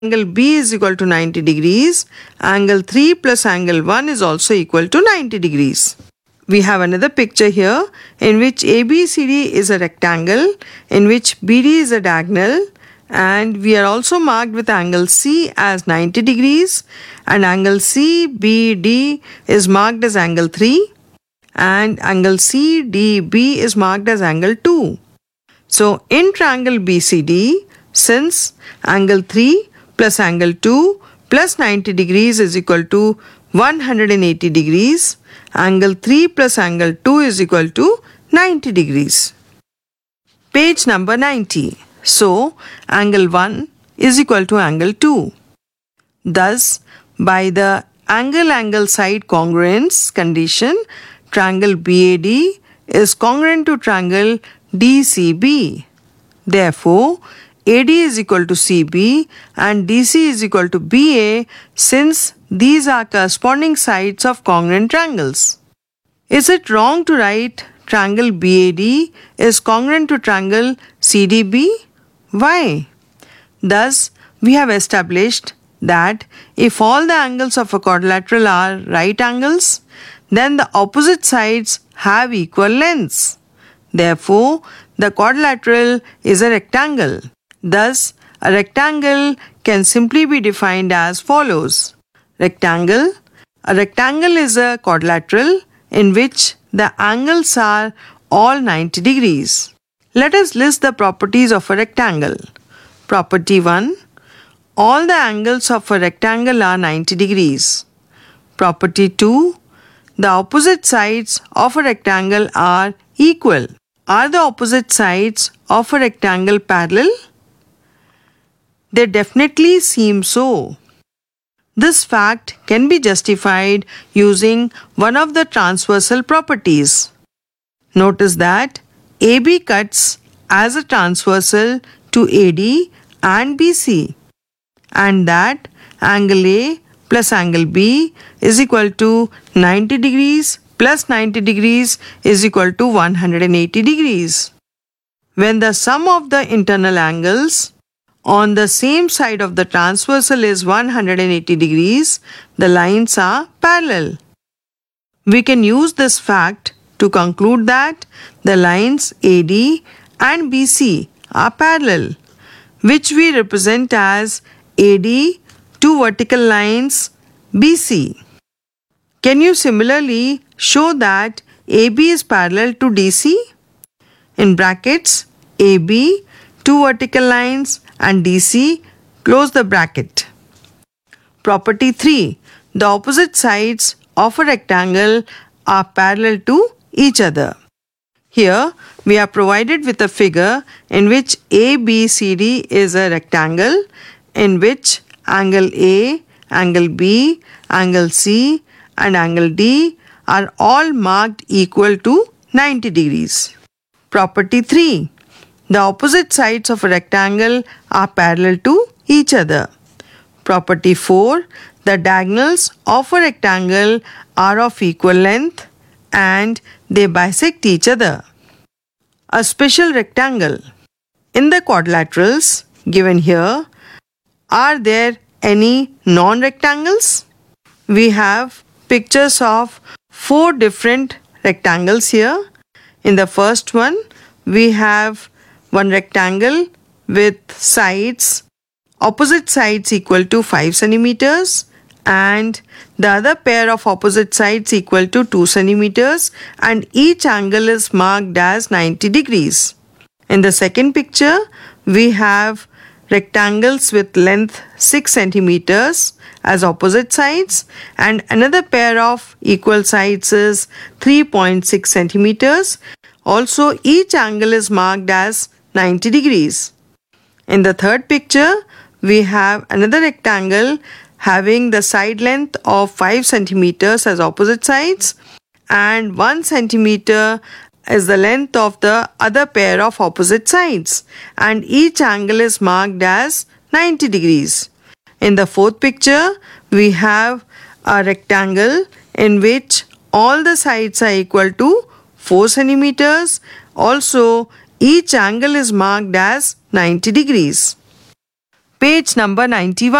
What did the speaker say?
angle B is equal to 90 degrees, angle 3 plus angle 1 is also equal to 90 degrees. We have another picture here in which ABCD is a rectangle, in which BD is a diagonal, and we are also marked with angle C as 90 degrees, and angle CBD is marked as angle 3, and angle CDB is marked as angle 2. So in triangle BCD, since angle 3 plus angle 2 plus 90 degrees is equal to 180 degrees, angle 3 plus angle 2 is equal to 90 degrees. Page number 90. So, angle 1 is equal to angle 2. Thus, by the angle-angle side congruence condition, triangle BAD is congruent to triangle DCB. Therefore, AD is equal to CB and DC is equal to BA, since these are corresponding sides of congruent triangles. Is it wrong to write triangle BAD is congruent to triangle CDB? Why? Thus, we have established that if all the angles of a quadrilateral are right angles, then the opposite sides have equal lengths. Therefore, the quadrilateral is a rectangle. Thus, a rectangle can simply be defined as follows. Rectangle. A rectangle is a quadrilateral in which the angles are all 90 degrees. Let us list the properties of a rectangle. Property 1. All the angles of a rectangle are 90 degrees. Property 2. The opposite sides of a rectangle are equal. Are the opposite sides of a rectangle parallel? They definitely seem so. This fact can be justified using one of the transversal properties. Notice that AB cuts as a transversal to AD and BC, and that angle A plus angle B is equal to 90 degrees plus 90 degrees is equal to 180 degrees. When the sum of the internal angles on the same side of the transversal is 180 degrees, the lines are parallel. We can use this fact to conclude that the lines AD and BC are parallel, which we represent as AD to vertical lines BC. Can you similarly show that AB is parallel to DC? In brackets, AB, two vertical lines, and DC, close the bracket. Property 3. The opposite sides of a rectangle are parallel to each other. Here, we are provided with a figure in which ABCD is a rectangle in which angle A, angle B, angle C, and angle D are all marked equal to 90 degrees. Property 3. The opposite sides of a rectangle are parallel to each other. Property 4. The diagonals of a rectangle are of equal length and they bisect each other. A special rectangle. In the quadrilaterals given here, are there any non-rectangles? We have pictures of 4 different rectangles here. In the first one, we have one rectangle with sides, opposite sides equal to 5 centimeters, and the other pair of opposite sides equal to 2 centimeters, and each angle is marked as 90 degrees. In the second picture, we have rectangles with length 6 centimeters as opposite sides, and another pair of equal sides is 3.6 centimeters. Also, each angle is marked as 90 degrees. In the third picture, we have another rectangle having the side length of 5 centimeters as opposite sides, and 1 centimeter is the length of the other pair of opposite sides, and each angle is marked as 90 degrees. In the fourth picture, we have a rectangle in which all the sides are equal to 4 centimeters. Also, each angle is marked as 90 degrees. Page number 91.